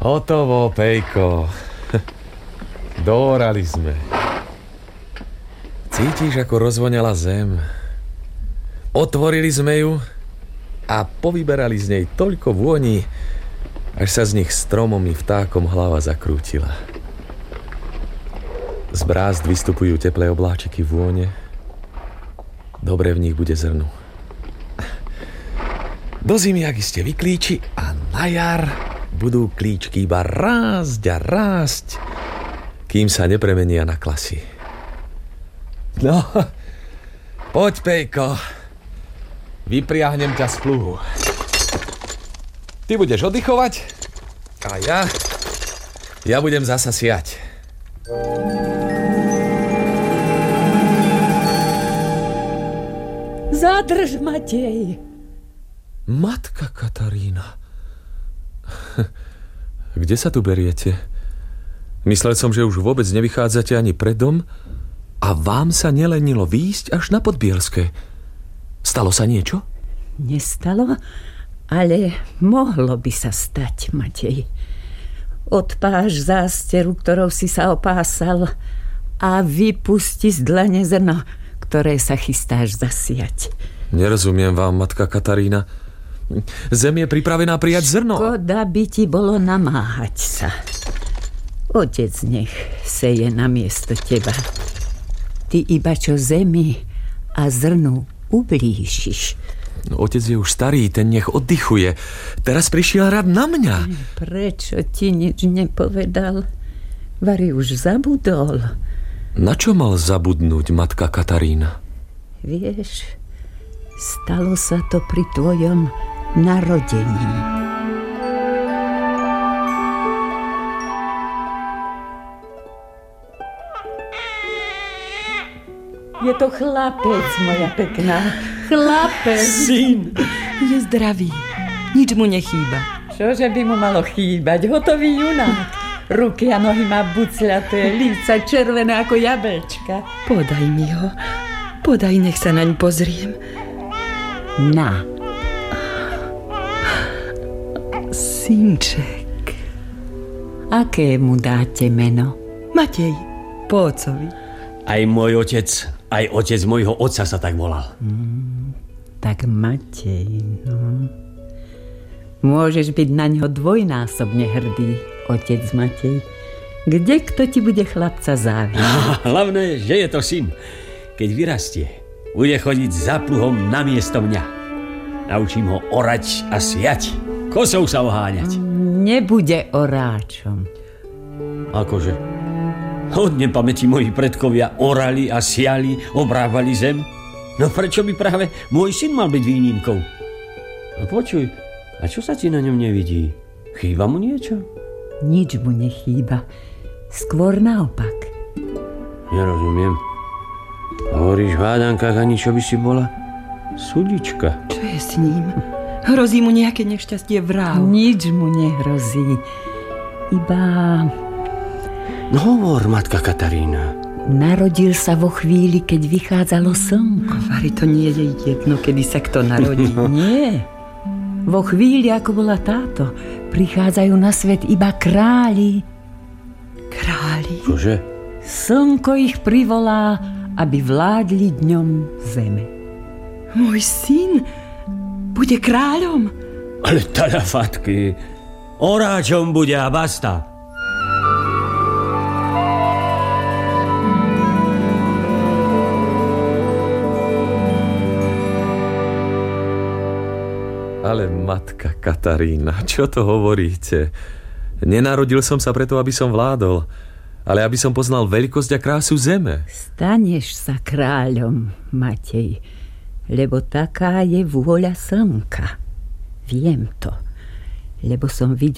Hotovo, Pejko. Doorali sme. Cítiš, ako rozvoňala zem? Otvorili sme ju a povyberali z nej toľko vôni, až sa z nich stromom i vtákom hlava zakrútila. Z brázd vystupujú teplé obláčiky vône. Dobre v nich bude zrnu. Do zimy, ak iste vyklíči, a na jar budú klíčky iba rásť a rásť, kým sa nepremenia na klasy. No, poď, Pejko. Vypriahnem ťa z pluhu. Ty budeš oddychovať a ja budem zasa siať. Zadrž, Matej. Matka Katarína. Kde sa tu beriete? Myslel som, že už vôbec nevychádzate ani pred dom a vám sa nelenilo výjsť až na Podbielske. Stalo sa niečo? Nestalo, ale mohlo by sa stať, Matej. Odpáš zásteru, ktorou si sa opásal, a vypusti z dlane zrno, ktoré sa chystáš zasiať. Nerozumiem vám, matka Katarína. Zem je pripravená prijať zrno. Škoda by ti bolo namáhať sa. Otec nech seje namiesto teba. Ty iba čo zemi a zrnu ublížiš. Otec je už starý, ten nech oddychuje. Teraz prišiel rad na mňa. Prečo ti nič nepovedal? Vari už zabudol. Na čo mal zabudnúť, matka Katarína? Vieš, stalo sa to pri tvojom narodení. Je to chlapec, moja pekná. Chlapec. Syn. Je zdravý. Nič mu nechýba. Čože by mu malo chýbať? Hotový junák. Ruky a nohy má bucľaté, líca červené ako jablčka. Podaj mi ho. Podaj, nech sa naň pozriem. Na. Synček. Aké mu dáte meno? Matej, po otcovi. Aj môj otec, aj otec môjho otca sa tak volal. Tak Matej, no. Môžeš byť na ňo dvojnásobne hrdý, otec Matej. Kde kto ti bude chlapca závidieť? Hlavné, že je to syn. Keď vyrastie, bude chodiť za pluhom namiesto mňa. Naučím ho orať a siať, kosou sa oháňať. Nebude oráčom. Akože? Od nepamäti moji predkovia orali a siali, obrávali zem. No prečo by práve môj syn mal byť výnimkou? No počuj, a čo sa ti na ňom nevidí? Chýba mu niečo? Nič mu nechýba. Skôr naopak. Nerozumiem. Hovoríš v hádankách, ani čo by si bola? Sudička. Čo je s ním? Hrozí mu nejaké nešťastie vrál. Nič mu nehrozí. Iba... No hovor, matka Katarína. Narodil sa vo chvíli, keď vychádzalo slnko. Vari, to nie je jedno, kedy sa kto narodí. Nie. Vo chvíli, ako bola táto, prichádzajú na svet iba králi. Králi? Čože? Slnko ich privolá, aby vládli dňom zeme. Môj syn bude kráľom? Ale talafatky. Oráčom bude a basta. Ale matka Katarína, čo to hovoríte? Nenarodil som sa preto, aby som vládol, ale aby som poznal veľkosť a krásu zeme. Staneš sa kráľom, Matej, lebo taká je vôľa slnka. Viem to, lebo som videl